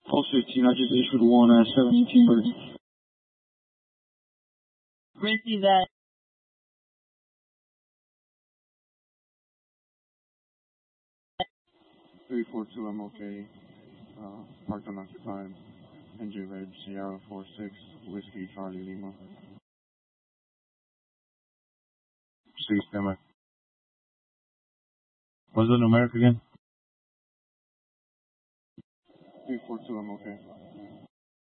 Pulse 15, I just issued one at 718 birds. Receive that. 342, I'm okay. Parked unoccupied. Engine Red Sierra 46, Whiskey Charlie Lima. See, stand by. What's the numeric again? 342, I'm okay.